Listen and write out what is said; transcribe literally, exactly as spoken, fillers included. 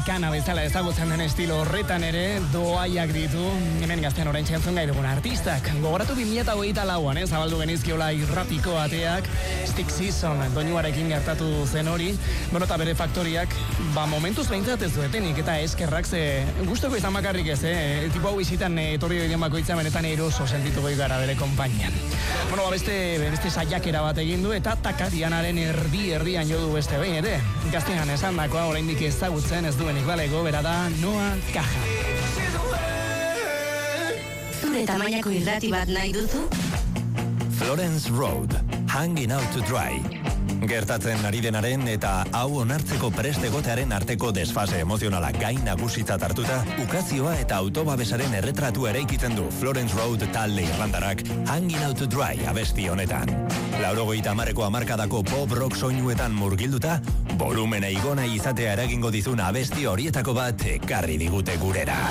Americana bezala ezagutzen den estilo horretan ere doaiak ditu hemen Gaztean orain txentzun gai dugun artistak. Gogoratu bi mila hogeita lauan, eh, zabaldu genizkiola irratiko ateak, Stick Season doinuarekin gertatu zen hori, bueno, eta bere faktoriak, ba, momentuz behintzat ez duetenik, eta eskerrak ze gustoko izan bakarrik ez, eh, tipo hau bizitan eh, etorri egin bakoitza benetan eroso sentitu goi gara bere konpainian. Bueno, ba, beste, beste saiakera bat egin du, eta takadianaren erdi erdian jo du beste behin ere. Gaztean esan dakoa, oraindik ezagutzen ez duenik balego, bera da Noa Kaja. Zure tamainako irrati bat nahi duzu? Florence Road, Hanging Out to Dry. Gertatzen ari denaren eta hau onartzeko prest egotearen arteko desfase emozionala gain nagusitzat hartuta, ukazioa eta autobabesaren erretratu eraikitzen du Florence Road talde irlandarak Hanging Out to Dry abesti honetan. Laurogeita hamarreko hamarkadako pop rock soinuetan murgilduta, volumena igona izatea eragingo dizun abesti horietako bat ekarri digute gurera.